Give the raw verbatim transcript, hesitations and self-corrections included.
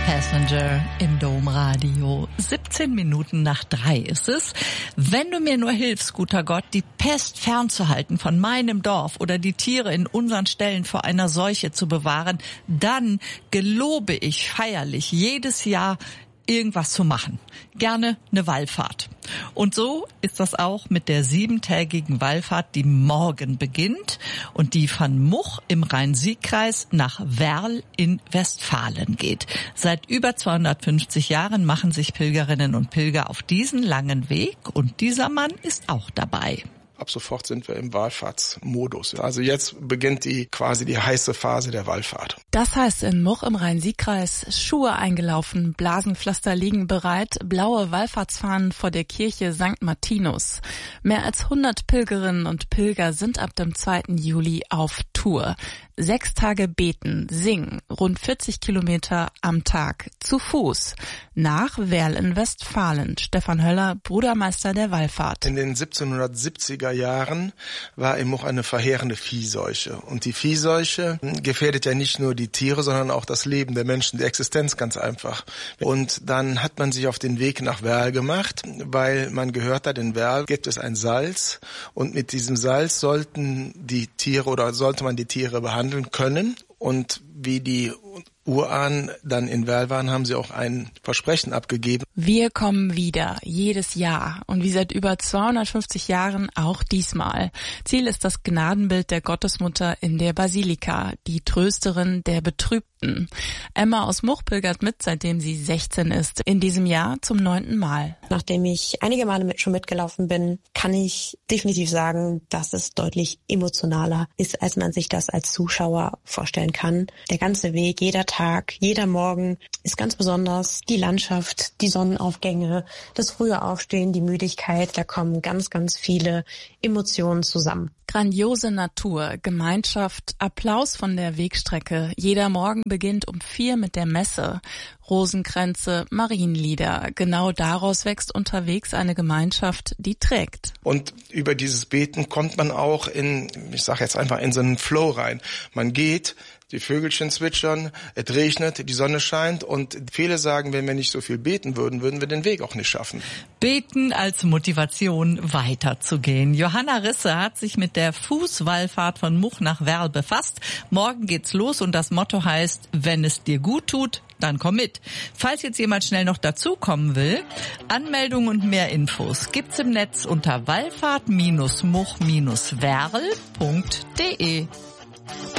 Passenger im Domradio. siebzehn Minuten nach drei ist es. Wenn du mir nur hilfst, guter Gott, die Pest fernzuhalten von meinem Dorf oder die Tiere in unseren Ställen vor einer Seuche zu bewahren, dann gelobe ich feierlich jedes Jahr irgendwas zu machen. Gerne eine Wallfahrt. Und so ist das auch mit der siebentägigen Wallfahrt, die morgen beginnt und die von Much im Rhein-Sieg-Kreis nach Werl in Westfalen geht. Seit über zweihundertfünfzig Jahren machen sich Pilgerinnen und Pilger auf diesen langen Weg und dieser Mann ist auch dabei. Ab sofort sind wir im Wallfahrtsmodus. Also jetzt beginnt die quasi die heiße Phase der Wallfahrt. Das heißt in Much im Rhein-Sieg-Kreis, Schuhe eingelaufen, Blasenpflaster liegen bereit, blaue Wallfahrtsfahnen vor der Kirche Sankt Martinus. Mehr als hundert Pilgerinnen und Pilger sind ab dem zweiten Juli auf Tour. Sechs Tage beten, singen, rund vierzig Kilometer am Tag, zu Fuß. Nach Werl in Westfalen. Stefan Höller, Brudermeister der Wallfahrt. In den siebzehnhundertsiebziger Jahren war in Much eine verheerende Viehseuche. Und die Viehseuche gefährdet ja nicht nur die Tiere, sondern auch das Leben der Menschen, die Existenz ganz einfach. Und dann hat man sich auf den Weg nach Werl gemacht, weil man gehört hat, in Werl gibt es ein Salz. Und mit diesem Salz sollten die Tiere oder sollte man die Tiere behandeln können. Und wie die Urahnen dann in Werl waren, haben sie auch ein Versprechen abgegeben. Wir kommen wieder, jedes Jahr und wie seit über zweihundertfünfzig Jahren auch diesmal. Ziel ist das Gnadenbild der Gottesmutter in der Basilika, die Trösterin der Betrübten. Emma aus Much pilgert mit, seitdem sie sechzehn ist, in diesem Jahr zum neunten Mal. Nachdem ich einige Male mit, schon mitgelaufen bin, kann ich definitiv sagen, dass es deutlich emotionaler ist, als man sich das als Zuschauer vorstellen kann. Der ganze Weg, jeder Tag, jeder Morgen ist ganz besonders. Die Landschaft, die Sonnenaufgänge, das frühe Aufstehen, die Müdigkeit, da kommen ganz, ganz viele Emotionen zusammen. Grandiose Natur, Gemeinschaft, Applaus von der Wegstrecke. Jeder Morgen beginnt um vier mit der Messe. Rosenkränze, Marienlieder. Genau daraus wächst unterwegs eine Gemeinschaft, die trägt. Und über dieses Beten kommt man auch in, ich sage jetzt einfach, in so einen Flow rein. Man geht, die Vögelchen zwitschern, es regnet, die Sonne scheint und viele sagen, wenn wir nicht so viel beten würden, würden wir den Weg auch nicht schaffen. Beten als Motivation weiterzugehen. Johanna Risse hat sich mit der Fußwallfahrt von Much nach Werl befasst. Morgen geht's los und das Motto heißt, wenn es dir gut tut, dann komm mit. Falls jetzt jemand schnell noch dazukommen will, Anmeldungen und mehr Infos gibt's im Netz unter wallfahrt Bindestrich much Bindestrich werl Punkt de.